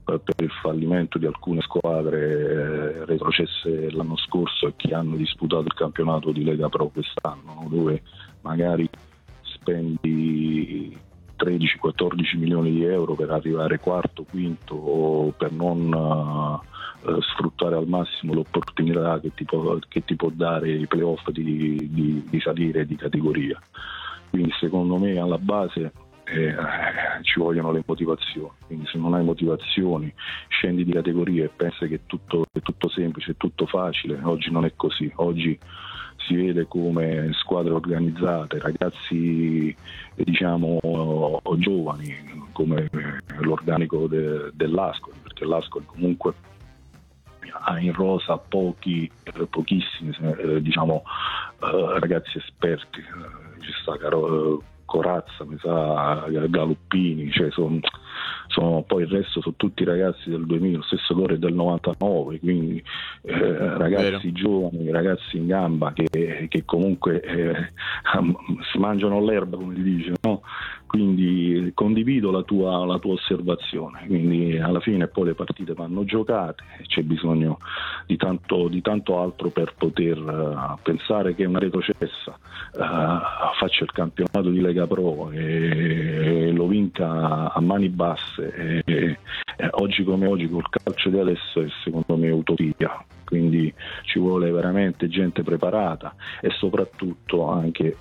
per il fallimento di alcune squadre retrocesse l'anno scorso e che hanno disputato il campionato di Lega Pro quest'anno, no? Dove magari spendi 13-14 milioni di euro per arrivare quarto, quinto, o per non sfruttare al massimo l'opportunità che ti può dare i playoff di salire di categoria. Quindi secondo me alla base ci vogliono le motivazioni, quindi se non hai motivazioni scendi di categoria e pensi che è tutto semplice, è tutto facile. Oggi non è così, oggi si vede come squadre organizzate, ragazzi diciamo giovani, come l'organico dell'Ascoli, perché l'Ascoli comunque ha in rosa pochissimi ragazzi esperti. Ci sta Corazza, mi sa, Galuppini, cioè sono poi il resto sono tutti ragazzi del 2000, lo stesso Torre del 99, quindi ragazzi giovani, ragazzi in gamba che comunque si mangiano l'erba, come si dice, no? Quindi condivido la tua osservazione, quindi alla fine poi le partite vanno giocate, c'è bisogno di tanto altro per poter pensare che una retrocessa faccia il campionato di Lega Pro e lo vinca a mani basse, oggi come oggi col calcio di adesso è secondo me utopia. Quindi ci vuole veramente gente preparata e soprattutto anche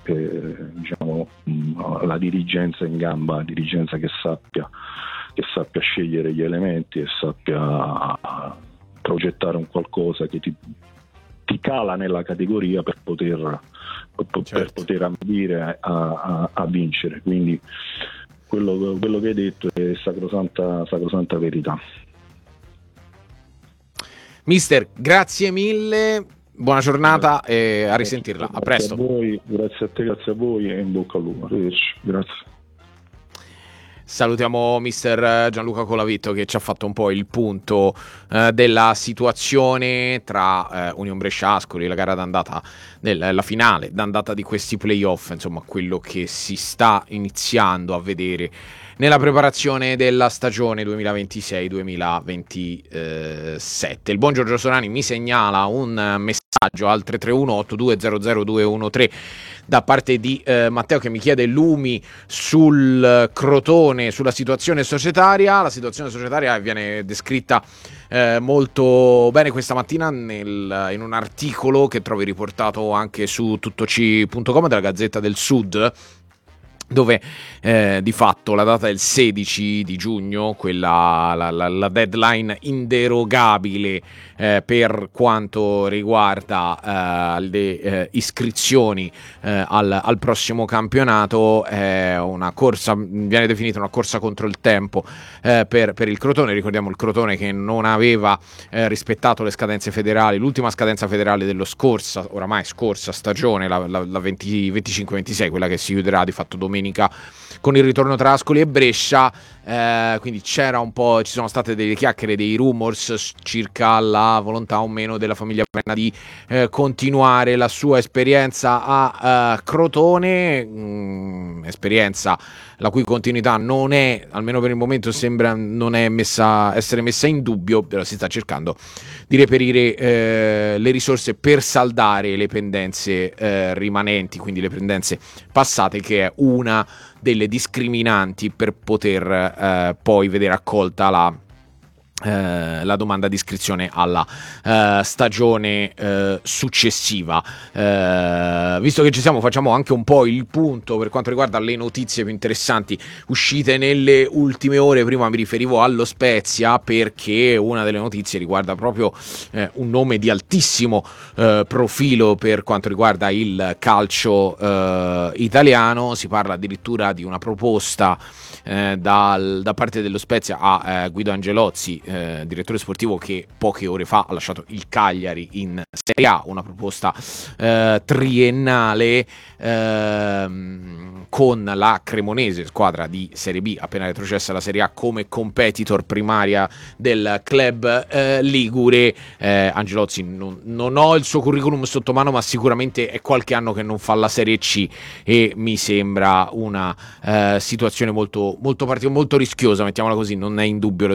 la dirigenza in gamba, la dirigenza che sappia scegliere gli elementi e sappia progettare un qualcosa che ti cala nella categoria per poter ambire a vincere. Quindi quello che hai detto è sacrosanta verità. Mister, grazie mille, buona giornata e a risentirla, a presto. Grazie a te, grazie a voi e in bocca al lupo. Grazie. Salutiamo mister Gianluca Colavitto che ci ha fatto un po' il punto della situazione tra Union Brescia Ascoli, la gara d'andata la finale d'andata di questi playoff, insomma quello che si sta iniziando a vedere nella preparazione della stagione 2026-2027. Il buon Giorgio Sorani mi segnala un messaggio al 331-8200-213 da parte di Matteo che mi chiede lumi sul Crotone, sulla situazione societaria. La situazione societaria viene descritta molto bene questa mattina in un articolo che trovi riportato anche su tuttoci.com della Gazzetta del Sud, dove di fatto la data è il 16 di giugno, quella la deadline inderogabile per quanto riguarda le iscrizioni al prossimo campionato. È una corsa, viene definita una corsa contro il tempo per il Crotone. Ricordiamo il Crotone che non aveva rispettato le scadenze federali, l'ultima scadenza federale oramai scorsa stagione, la 25-26, quella che si chiuderà di fatto domenica con il ritorno tra Ascoli e Brescia. Quindi ci sono state delle chiacchiere, dei rumors circa la volontà o meno della famiglia Penna di continuare la sua esperienza a Crotone, esperienza la cui continuità non è, almeno per il momento sembra non è essere messa in dubbio, però si sta cercando di reperire le risorse per saldare le pendenze rimanenti, quindi le pendenze passate, che è una delle discriminanti per poter poi vedere accolta la domanda di iscrizione alla stagione successiva. Visto che ci siamo, facciamo anche un po' il punto per quanto riguarda le notizie più interessanti uscite nelle ultime ore. Prima mi riferivo allo Spezia perché una delle notizie riguarda proprio un nome di altissimo profilo per quanto riguarda il calcio italiano. Si parla addirittura di una proposta da parte dello Spezia a Guido Angelozzi, direttore sportivo, che poche ore fa ha lasciato il Cagliari in Serie A, una proposta triennale con la Cremonese, squadra di Serie B appena retrocessa alla Serie A, come competitor primaria del club ligure. Angelozzi non ho il suo curriculum sotto mano, ma sicuramente è qualche anno che non fa la Serie C e mi sembra una situazione molto rischiosa, mettiamola così. Non è in dubbio